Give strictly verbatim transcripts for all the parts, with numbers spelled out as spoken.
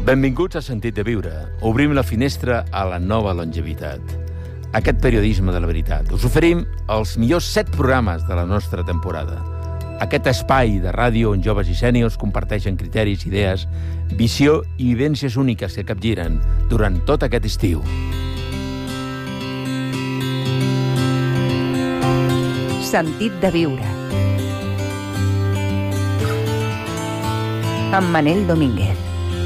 Benvinguts a Sentit de Viure. Obrim la finestra a la nova longevitat. Aquest periodisme de la veritat. Us oferim els millors set programes de la nostra temporada. Aquest espai de ràdio on joves i sèniors comparteixen criteris, idees, visió i vivències úniques que capgiren durant tot aquest estiu. Sentit de Viure. Amb Manel Domínguez.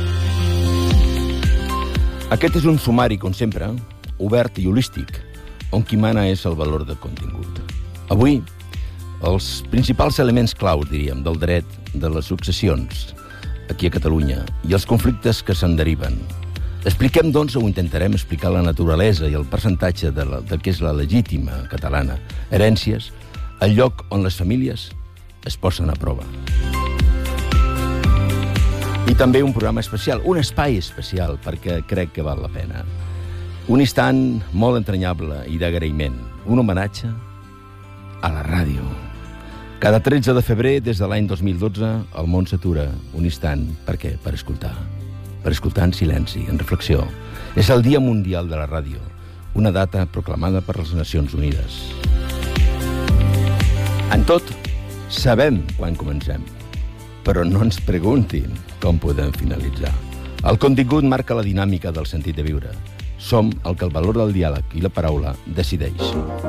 Aquest és un sumari, com sempre, obert i holístic, on qui mana és el valor del contingut. Avui, els principals elements claus, diríem, del dret de les successions aquí a Catalunya i els conflictes que se'n deriven. Expliquem, doncs, o intentarem explicar la naturalesa i el percentatge de, la, de què és la legítima catalana. Herències, el lloc on les famílies es posen a prova. I també un programa especial, un espai especial, perquè crec que val la pena. Un instant molt entranyable i d'agraïment. Un homenatge a la ràdio. Cada tretze de febrer, des de l'any dos mil dotze, el món s'atura un instant. Per què? Per escoltar. Per escoltar en silenci, en reflexió. És el Dia Mundial de la Ràdio, una data proclamada per les Nacions Unides. En tot, sabem quan comencem, però no ens preguntin com podem finalitzar. El contingut marca la dinàmica del sentit de viure. Som el que el valor del diàleg i la paraula decideix.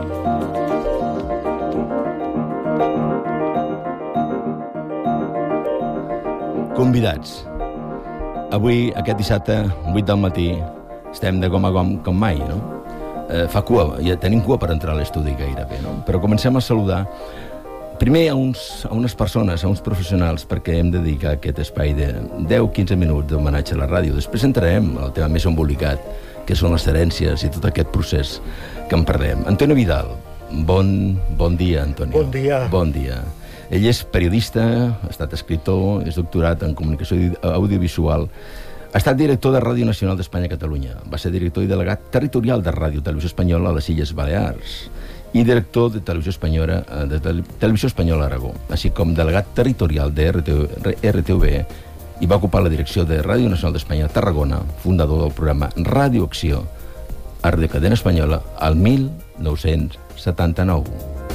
Convidats. Avui, aquest dissabte, vuit del matí, estem de gom a gom com mai, no? Eh, fa cua, ja tenim cua per entrar a l'estudi gairebé, no? Però comencem a saludar primer a, uns, a unes persones, a uns professionals, perquè hem de dedicar aquest espai de deu a quinze minuts d'homenatge a la ràdio. Després entrarem al tema més embolicat, que són les herències i tot aquest procés que en parlem. Antonio Vidal, bon, bon dia, Antonio. Bon dia. Bon dia. Ell és periodista, ha estat escriptor, és doctorat en comunicació audiovisual, ha estat director de Ràdio Nacional d'Espanya a Catalunya, va ser director i delegat territorial de Ràdio Televisió Espanyola a les Illes Balears i director de Televisió Espanyola, de Televisió Espanyola a Aragó, així com delegat territorial de R T V i va ocupar la direcció de Ràdio Nacional d'Espanya a Tarragona, fundador del programa Ràdio Acció a Ràdio Cadena Espanyola al mil nou-cents setanta-nou.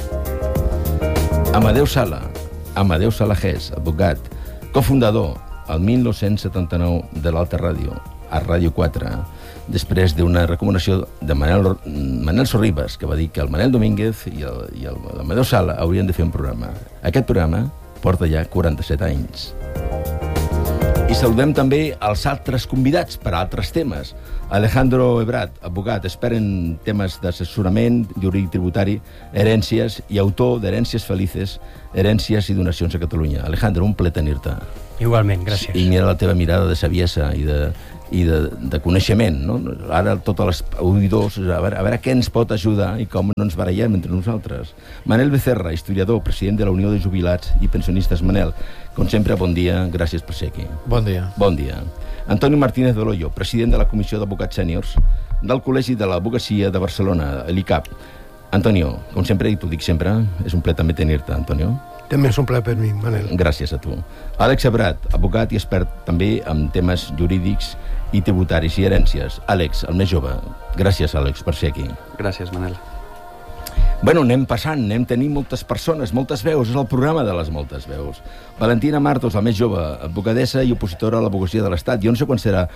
Amadeu Sala, Amadeu Salahés, advocat, cofundador al mil nou-cents setanta-nou de l'Alta Ràdio, a Ràdio quatre, després d'una recomanació de Manel, Manel Sorribas, que va dir que el Manel Domínguez i el, i el Amadeu Sala haurien de fer un programa. Aquest programa porta ja quaranta-set anys. I saludem també els altres convidats per a altres temes. Alejandro Ebrat, advocat, expert en temes d'assessorament jurídic tributari, herències i autor d'Herències Felices, herències i donacions a Catalunya. Alejandro, un plaer tenir-te. Igualment, gràcies. I mira la teva mirada de saviesa i de, i de, de coneixement, no? Ara tots els auditors, a veure, a veure què ens pot ajudar i com no ens barallem entre nosaltres. Manel Becerra, historiador, president de la Unió de Jubilats i Pensionistes. Manel, com sempre, bon dia, gràcies per ser aquí. Bon dia. Bon dia. Antonio Martínez Doloyo, president de la Comissió d'Advocats Sèniors del Col·legi de l'Advocacia de Barcelona, l'I C A P. Antonio, com sempre, i t'ho dic sempre, és un plaer també tenir-te, Antonio. També és un plaer per mi, Manel. Gràcies a tu. Àlex Ebrat, advocat i expert també en temes jurídics i tributaris i herències. Àlex, el més jove. Gràcies, Àlex, per ser aquí. Gràcies, Manel. Bueno, anem passant, anem tenint moltes persones, moltes veus, és el programa de les moltes veus. Valentina Martos, la més jove, advocadessa i opositora a l'advocacia de l'Estat. Jo no sé quan serà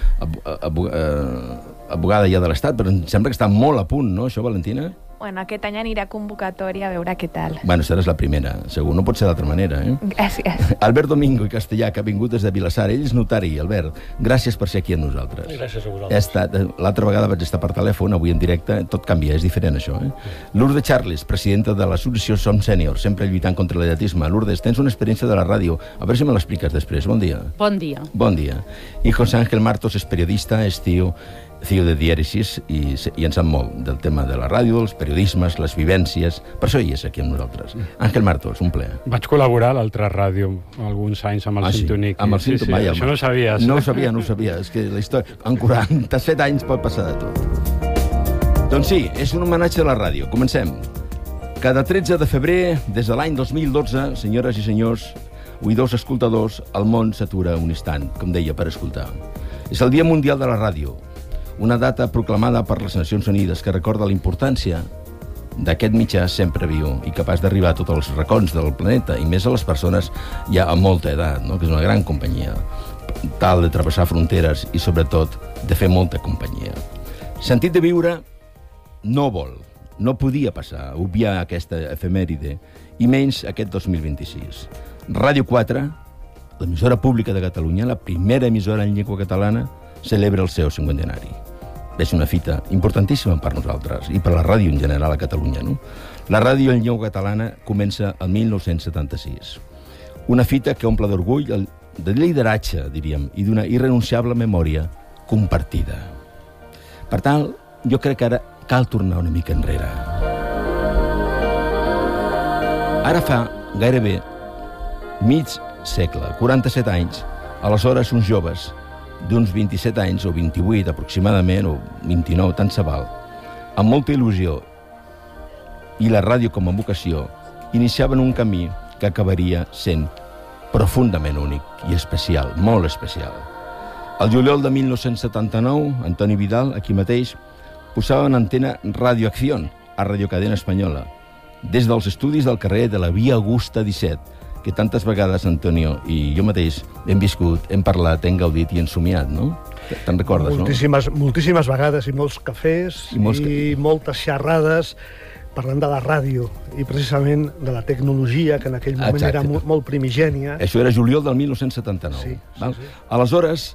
advocada ja de l'Estat, però em sembla que està molt a punt, no, això, Valentina? Bueno, aquest any anirà a convocatòria a veure què tal. Bueno, seràs la primera, segur, no pot ser d'altra manera, eh? Gràcies. Albert Domingo i Castellà, que ha vingut des de Vilassar, ell és notari, Albert. Gràcies per ser aquí amb nosaltres. Gràcies a vosaltres. L'altra vegada vaig estar per telèfon, avui en directe, tot canvia, és diferent això, eh? Lourdes Charles, presidenta de l'associació Som Sèniors, sempre lluitant contra l'edatisme. Lourdes, tens una experiència de la ràdio, a veure si me l'expliques després. Bon dia. Bon dia. Bon dia. I José Ángel Martos és periodista, és tio, C E O de Dièresis i, i en sap molt del tema de la ràdio, els periodismes, les vivències. Per això hi és aquí amb nosaltres. Àngel Martos, un plaer. Vaig col·laborar a l'altra ràdio alguns anys amb el ah, sí? Sintonic. Amb el sí, Sintonic. sí, això no ho sabies. No ho sabia, no ho sabia. És que la història... En quaranta-set anys pot passar de tot. Doncs sí, és un homenatge a la ràdio. Comencem. Cada tretze de febrer, des de l'any dos mil dotze, senyores i senyors, oïdors escoltadors, el món s'atura un instant, com deia, per escoltar. És el Dia Mundial de la Ràdio, una data proclamada per les Nacions Unides que recorda la importància d'aquest mitjà sempre viu i capaç d'arribar a tots els racons del planeta, i més a les persones ja a molta edat, no? Que és una gran companyia, tal de travessar fronteres i, sobretot, de fer molta companyia. Sentit de viure no vol, no podia passar, obviar aquesta efemèride, i menys aquest dos mil vint-i-sis. Ràdio quatre, l'emissora pública de Catalunya, la primera emissora en llengua catalana, celebra el seu cinquantenari. És una fita importantíssima per nosaltres i per la ràdio en general a Catalunya, no? La ràdio en llengua catalana comença el mil nou-cents setanta-sis. Una fita que omple d'orgull, de lideratge, diríem, i d'una irrenunciable memòria compartida. Per tant, jo crec que ara cal tornar una mica enrere. Ara fa gairebé mig segle, quaranta-set anys, aleshores uns joves d'uns vint-i-set anys, o vint-i-vuit aproximadament, o vint-i-nou, tant se val, amb molta il·lusió i la ràdio com a vocació, iniciaven un camí que acabaria sent profundament únic i especial, molt especial. El juliol de mil nou-cents setanta-nou, Antoni Vidal, aquí mateix, posava en antena Radio Acción, a Radio Cadena Espanyola, des dels estudis del carrer de la Via Augusta disset, que tantes vegades, Antonio, i jo mateix hem viscut, hem parlat, hem gaudit i hem somiat, no? Te'n recordes, moltíssimes, no? Moltíssimes vegades, i molts cafès, i, molts... i moltes xerrades, parlant de la ràdio, i precisament de la tecnologia, que en aquell moment Exacte. Era molt, molt primigènia. Això era juliol del mil nou-cents setanta-nou. Sí, sí, val? sí. Aleshores,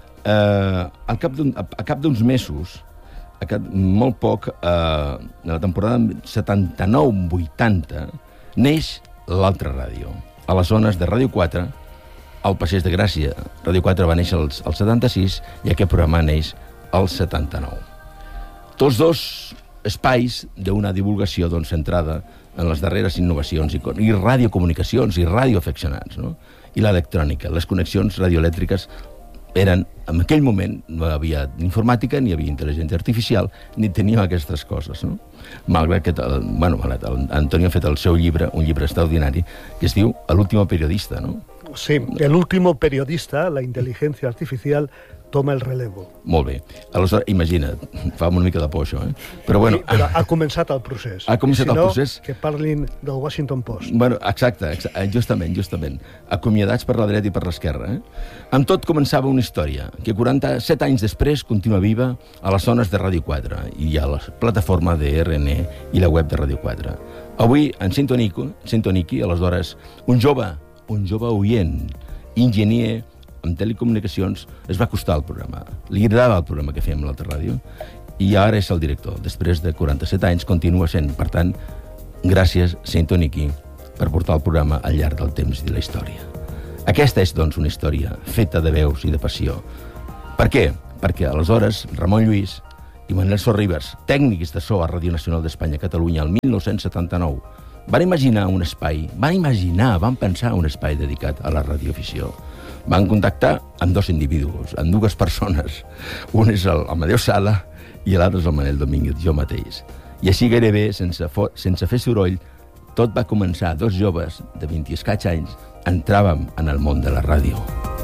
eh, al cap d'un, a cap d'uns mesos, a cap, molt poc, eh, de la temporada setanta-nou vuitanta, neix l'altra ràdio. A les zones de Ràdio quatre, al Passeig de Gràcia. Ràdio quatre va néixer al setanta-sis i aquest programa neix al setanta-nou. Tots dos espais d'una divulgació doncs, centrada en les darreres innovacions i, i radiocomunicacions i radioafeccionats, no? I l'electrònica. Les connexions radioelèctriques eren, en aquell moment, no hi havia ni informàtica, ni hi havia intel·ligència artificial, ni teníem aquestes coses, no? Malgrat que, bueno, Antonio ha fet el seu llibre, un llibre extraordinari, que es diu El último periodista, no? Sí, El último periodista, la inteligencia artificial toma el relevo. Molt bé. Aleshores, imagina't, fa una mica de por això, eh? Però, bueno, sí, però ha començat el procés. Ha començat si no, el procés. Que parlin del Washington Post. Bueno, exacte, exacte, justament, justament. Acomiadats per la dreta i per l'esquerra, eh? Amb tot començava una història que quaranta-set anys després continua viva a les zones de Ràdio quatre i a la plataforma de R N E i la web de Ràdio quatre. Avui, en Sintonico, Sintoniqui, aleshores, un jove, un jove oient, enginyer, amb telecomunicacions, es va costar el programa. Li agradava el programa que fèiem a l'altra ràdio i ara és el director. Després de quaranta-set anys continua sent. Per tant, gràcies, Sintoniqui, per portar el programa al llarg del temps i de la història. Aquesta és, doncs, una història feta de veus i de passió. Per què? Perquè aleshores Ramon Lluís i Manel Sorribas, tècnics de so a Ràdio Nacional d'Espanya a Catalunya el mil nou-cents setanta-nou, van imaginar un espai, van imaginar, van pensar un espai dedicat a la radioafició. Van contactar amb dos individus, amb dues persones. Un és el Amadeu Sala i l'altre és el Manel Domínguez, jo mateix. I així gairebé, sense, fo- sense fer soroll, tot va començar. Dos joves de vint i escaig anys entràvem en el món de la ràdio.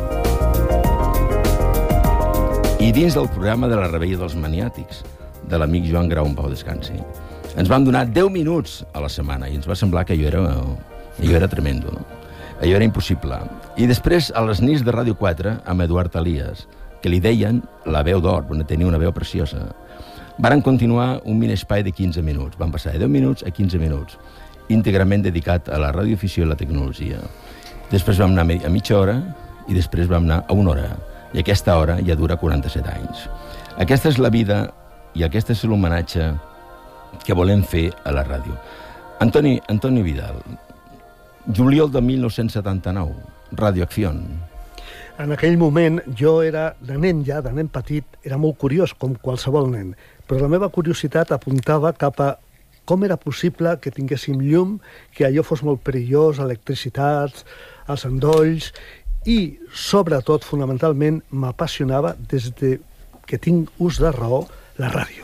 I dins del programa de la Rebella dels Maniàtics, de l'amic Joan Grau, en pau descansi, ens van donar deu minuts a la setmana i ens va semblar que allò era, allò era tremendo, no? Allò era impossible. I després, a les nits de Ràdio quatre, amb Eduard Elias, que li deien la veu d'or, tenia una veu preciosa. Varen continuar un mini-espai de quinze minuts. Van passar de deu minuts a quinze minuts, íntegrament dedicat a la radioafició i la tecnologia. Després vam anar a mitja hora i després vam anar a una hora. I aquesta hora ja dura quaranta-set anys. Aquesta és la vida i aquest és l'homenatge que volem fer a la ràdio. Antoni, Antoni Vidal, juliol de mil nou-cents setanta-nou, Ràdio Acción. En aquell moment jo era, de nen ja, de nen petit, era molt curiós, com qualsevol nen, però la meva curiositat apuntava cap a com era possible que tinguéssim llum, que allò fos molt perillós, electricitats, els endolls, i, sobretot, fonamentalment, m'apassionava, des de que tinc ús de raó, la ràdio.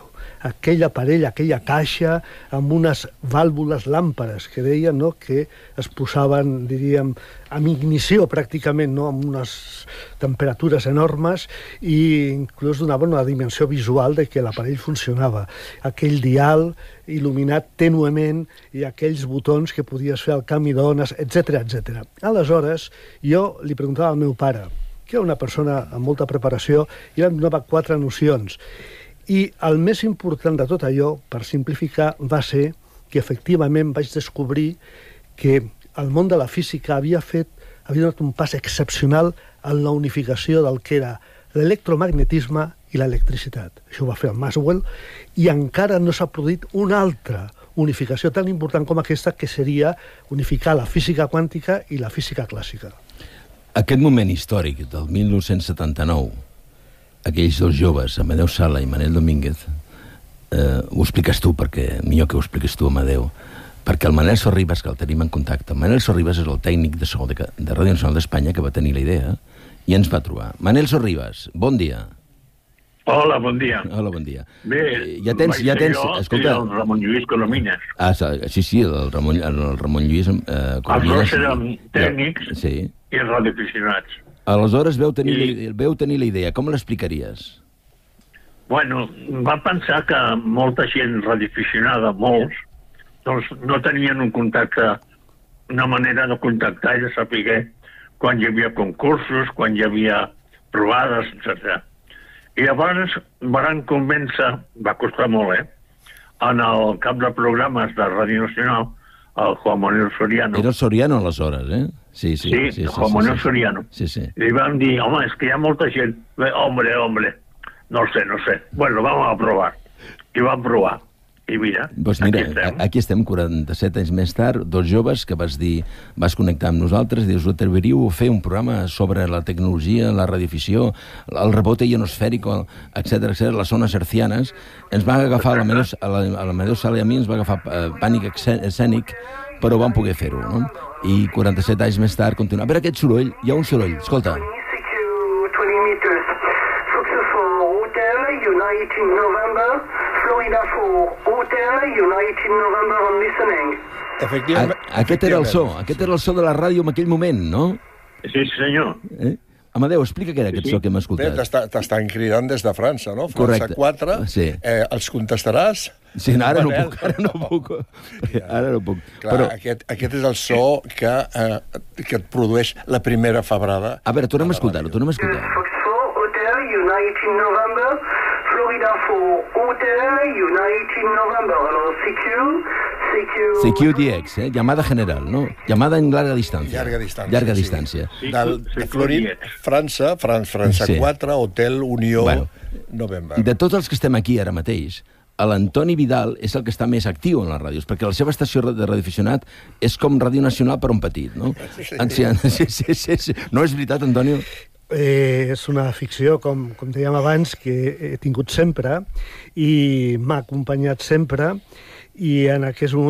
aquell aparell, aquella caixa, amb unes vàlvules làmperes que deien, no?, que es posaven, diríem, amb ignició pràcticament, no?, amb unes temperatures enormes, i inclús donaven una dimensió visual de que l'aparell funcionava. Aquell dial il·luminat tènuement i aquells botons que podies fer al canvi d'ones, etcètera, etcètera. Aleshores, jo li preguntava al meu pare, que era una persona amb molta preparació, i em donava quatre nocions. I el més important de tot allò, per simplificar, va ser que efectivament vaig descobrir que el món de la física havia fet, havia donat un pas excepcional en la unificació del que era l'electromagnetisme i l'electricitat. Això ho va fer el Maxwell, i encara no s'ha produït una altra unificació tan important com aquesta, que seria unificar la física quàntica i la física clàssica. Aquest moment històric del mil nou-cents setanta-nou, aquells dos joves, Amadeu Sala i Manel Domínguez, eh, ho expliques tu, perquè millor que ho expliques tu, Amadeu, perquè el Manel Sorribas, que el tenim en contacte, el Manel Sorribas és el tècnic de so de, de Ràdio Nacional d'Espanya que va tenir la idea i ens va trobar. Manel Sorribas, bon dia. Hola, bon dia. Hola, bon dia. Bé, eh, ja tens, ja tens, jo, escolta, el Ramon Lluís Colomines. Ah, sí, sí, el Ramon, el Ramon Lluís eh, Colomines. Els dos érem tècnics sí. i radioaficionats. Aleshores veu tenir, I... veu tenir la idea. Com l'explicaries? Bueno, va pensar que molta gent radioaficionada, molts, doncs no tenien un contacte, una manera de contactar i de saber quan hi havia concursos, quan hi havia provades, etcètera. I llavors van convèncer, va costar molt, eh?, en el cap de programes de Ràdio Nacional, el Juan Manuel Soriano. Era el Soriano aleshores, eh? Sí, sí, sí, sí Juan sí, Manuel sí, Soriano. Sí, sí. I van dir, home, és que hi ha molta gent. Bé, hombre, hombre, no sé, no sé. Bueno, vamos a provar. I vam provar. I mira, pues mira, aquí estem. Aquí estem, quaranta-set anys més tard, dos joves que vas dir, vas connectar amb nosaltres, dius, ho atreviríeu a fer un programa sobre la tecnologia, la radioafició, el rebote ionosfèric, etcètera, etcètera, les zones hertzianes. Ens va agafar, a l'Amadeu Sala i a mi, ens va agafar eh, pànic escènic, però vam poder fer-ho, no? I quaranta-set anys més tard continuar. A veure aquest soroll, hi ha un soroll, escolta. United November, Florida for Hotel, United November on listening. Efectivament. Aquest era el so, aquest era el so de la ràdio en aquell moment, no? Sí, senyor. Eh? Amadeu, explica què era aquest sí, sí. so que hem escoltat. Bé, t'estan cridant des de França, no? França Correcte. quatre. Sí. Eh, els contestaràs? Sí, no, ara no puc, ara no puc. Ara no puc. Clar, Però... aquest, aquest és el so que, eh, que et produeix la primera febrada. A veure, tornem a escoltar-ho, tornem a escoltar-ho. Foxtrot, Hotel, United November, Florida for Hotel, United November. Alors, C Q, C Q... C Q D X, eh? Llamada general, no? Llamada en larga distància. Llarga distància. Llarga sí. distància. Del, de Florida, França, França sí. quatre, Hotel, Unió, bueno, November. De tots els que estem aquí ara mateix, l'Antoni Vidal és el que està més actiu en les ràdios, perquè la seva estació de radioaficionat és com Ràdio Nacional per un petit, no? Sí, sí, sí, sí, sí. No és veritat, Antonio? Eh, és una ficció, com, com dèiem abans, que he tingut sempre i m'ha acompanyat sempre, i en aquest moment